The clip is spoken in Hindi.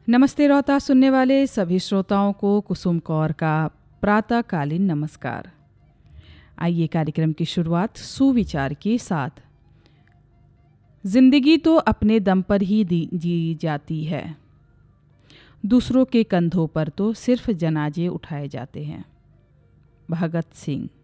नमस्ते रोहता सुनने वाले सभी श्रोताओं को कुसुम कौर का प्रातःकालीन नमस्कार। आइए कार्यक्रम की शुरुआत सुविचार के साथ। जिंदगी तो अपने दम पर ही जी जाती है, दूसरों के कंधों पर तो सिर्फ जनाजे उठाए जाते हैं। भगत सिंह।